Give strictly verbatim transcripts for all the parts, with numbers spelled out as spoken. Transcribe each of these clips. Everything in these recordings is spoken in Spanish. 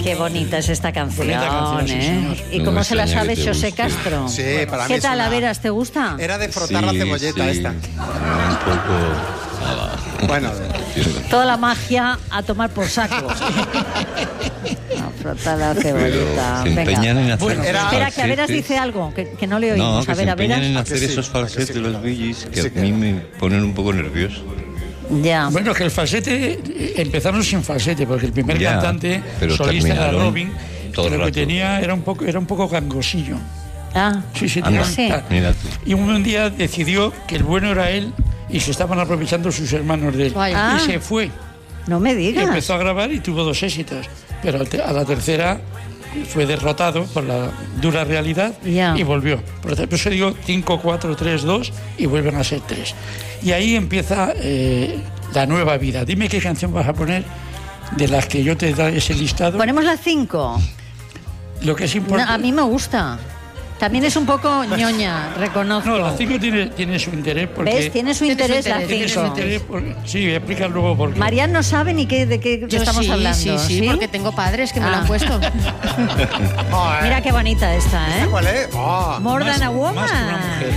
Qué bonita es esta canción, Bonita canción, sí, ¿eh? señor. ¿Y No cómo me se la extraña sabe que te José guste. Castro? Sí, para mí ¿Qué es tal, una- a veras, te gusta? Era de frotar la Sí, cebolleta sí. esta. Un poco... Nada. Bueno, Toda la magia a tomar por saco. No, frota la Pero cebollita. se empeñan Venga. en hacer Bueno, esos era- Espera, que a veras falsetes. dice algo, que, que no le No, oímos. que a se ver, a empeñan en veras. hacer que sí? esos ¿A que falsetes sí? de los Billys que Sí, a que- mí me ponen un poco nervioso. Ya. Bueno, es que el falsete eh, empezaron sin falsete, porque el primer Ya, cantante pero solista era terminaron Robin, todo el pero lo que rato. tenía era un poco, era un poco gangosillo. Ah, Sí, sí, Anda, tenía sí. tal. mira tú. Y un día decidió que el bueno era él y se estaban aprovechando sus hermanos de él. Vaya. Ah. Y se fue. no me Y digas. empezó a grabar y tuvo dos éxitos. Pero al te- a la tercera fue derrotado por la dura realidad Ya. y volvió. Por ejemplo, eso digo cinco, cuatro, tres, dos y vuelven a ser tres. Y ahí empieza eh, la nueva vida. Dime qué canción vas a poner de las que yo te da ese listado. Ponemos las cinco. Lo que es No, importante. a mí me gusta. También es un poco ñoña, reconozco. No, la cinco tiene, tiene su interés porque. ¿Ves? Tiene su Tiene su interés la interés, tiene su cinco. interés porque- sí, explica luego por qué. Marian no sabe ni qué, de qué Yo estamos sí, hablando. sí, sí, porque tengo padres que me lo Ah. han puesto. oh, Mira qué bonita esta, ¿eh? ¿cuál es? Oh, More Más- than a woman. más que una mujer.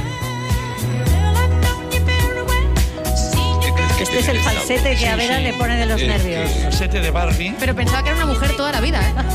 Este es el falsete que a Vera le pone de los Es nervios. El falsete de Barbie. Pero pensaba que era una mujer toda la vida, ¿eh?